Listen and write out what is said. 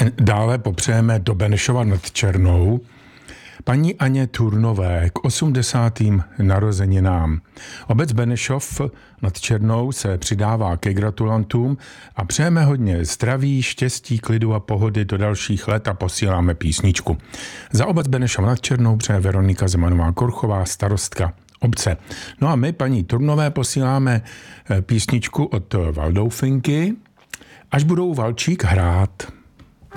Dále popřejeme do Benešova nad Černou paní Aně Turnové k 80. narozeninám. Obec Benešov nad Černou se přidává ke gratulantům a přejeme hodně zdraví, štěstí, klidu a pohody do dalších let a posíláme písničku. Za obec Benešov nad Černou přeje Veronika Zemanová-Korchová, starostka obce. No a my paní Turnové posíláme písničku od Valdoufinky, Až budou Valčík hrát.